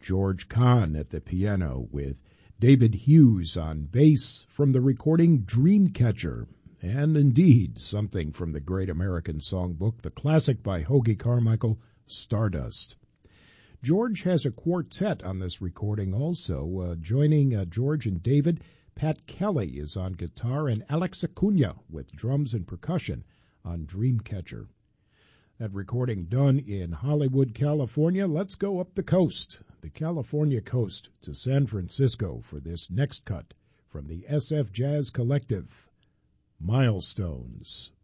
George Kahn at the piano with David Hughes on bass from the recording Dreamcatcher, and indeed something from the great American songbook, the classic by Hoagy Carmichael, Stardust. George has a quartet on this recording also. Joining George and David, Pat Kelly is on guitar, and Alex Acuna with drums and percussion on Dreamcatcher. That recording done in Hollywood, California. Let's go up the coast, the California coast, to San Francisco for this next cut from the SF Jazz Collective, Milestones.